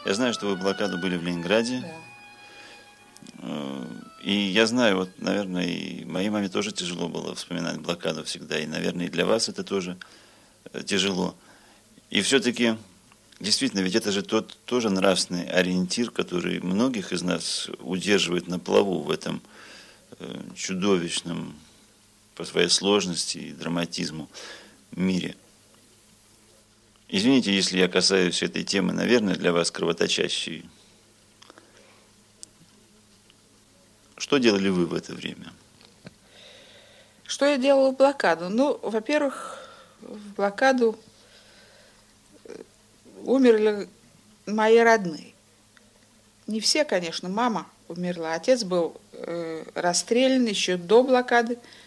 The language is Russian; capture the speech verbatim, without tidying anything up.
Я знаю, что вы в блокаду были в Ленинграде. Да. И я знаю, вот, наверное, и моей маме тоже тяжело было вспоминать блокаду всегда. И, наверное, и для вас это тоже тяжело. И все-таки, действительно, ведь это же тот тоже нравственный ориентир, который многих из нас удерживает на плаву в этом чудовищном по своей сложности и драматизму мире. Извините, если я касаюсь этой темы, наверное, для вас кровоточащей. Что делали вы в это время? Что я делала в блокаду? Ну, во-первых, в блокаду умерли мои родные. Не все, конечно, мама умерла. Отец был э, расстрелян еще до блокады.